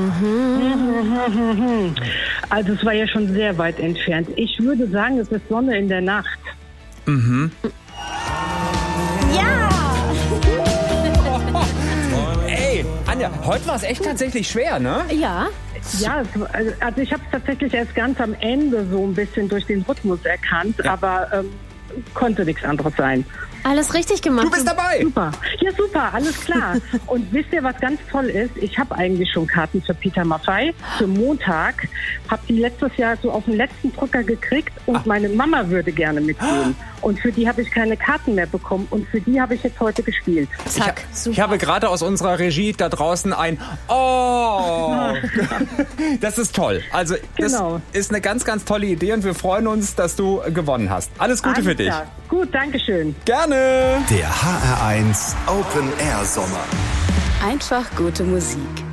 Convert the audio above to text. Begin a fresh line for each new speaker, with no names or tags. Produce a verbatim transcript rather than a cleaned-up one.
Mhm. Also es war ja schon sehr weit entfernt. Ich würde sagen, es ist Sonne in der Nacht.
Mhm.
Ja!
Ey, Anja, heute war es echt tatsächlich schwer, ne?
Ja.
Ja, es, also ich habe es tatsächlich erst ganz am Ende so ein bisschen durch den Rhythmus erkannt, ja. aber ähm, konnte nichts anderes sein.
Alles richtig gemacht.
Du bist dabei.
Super. Ja, super, alles klar. Und wisst ihr, was ganz toll ist? Ich habe eigentlich schon Karten für Peter Maffay für Montag. Habe die letztes Jahr so auf den letzten Drücker gekriegt und Ach. meine Mama würde gerne mitgehen. Und für die habe ich keine Karten mehr bekommen und für die habe ich jetzt heute gespielt.
Zack,
ich,
super.
Ich habe gerade aus unserer Regie da draußen ein Oh! Das ist toll. Also das
genau.
ist eine ganz, ganz tolle Idee und wir freuen uns, dass du gewonnen hast. Alles Gute
Alles
für dich.
Klar. Gut, danke schön.
Gerne.
Der H R eins Open Air Sommer.
Einfach gute Musik.